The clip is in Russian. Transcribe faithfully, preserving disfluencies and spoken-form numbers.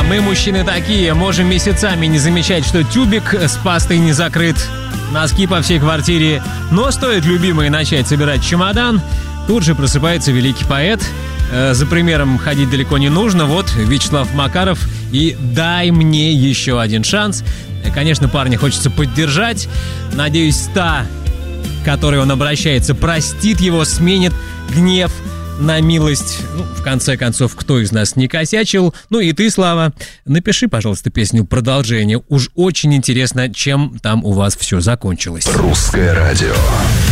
Мы, мужчины, такие, можем месяцами не замечать, что тюбик с пастой не закрыт, носки по всей квартире. Но стоит любимой начать собирать чемодан, тут же просыпается великий поэт. Э, за примером ходить далеко не нужно. Вот Вячеслав Макаров и «Дай мне еще один шанс». Конечно, парня хочется поддержать. Надеюсь, та, к которой он обращается, простит его, сменит гнев на милость. Ну, в конце концов, кто из нас не косячил? Ну и ты, Слава, напиши, пожалуйста, песню «Продолжение». Уж очень интересно, чем там у вас все закончилось. Русское радио.